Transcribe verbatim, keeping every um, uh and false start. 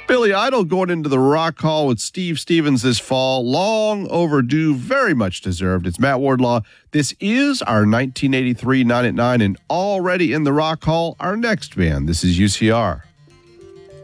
Billy Idol going into the Rock Hall with Steve Stevens this fall. Long overdue, very much deserved. It's Matt Wardlaw. This is our nineteen eighty-three nine at nine, and already in the Rock Hall, our next band. This is U C R.